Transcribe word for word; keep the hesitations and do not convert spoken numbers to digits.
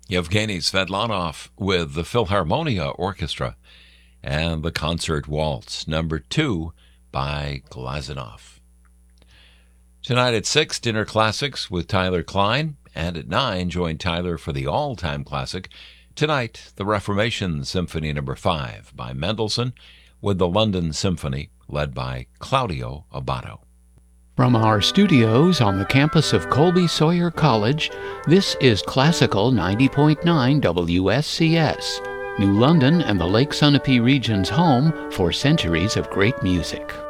Yevgeny Svedlanov with the Philharmonia Orchestra and the Concert Waltz, number two by Glazunov. Tonight at six, Dinner Classics with Tyler Klein, and at nine, join Tyler for the all-time classic. Tonight, the Reformation Symphony number five by Mendelssohn with the London Symphony, led by Claudio Abbado. From our studios on the campus of Colby Sawyer College, this is Classical ninety point nine W S C S, New London and the Lake Sunapee region's home for centuries of great music.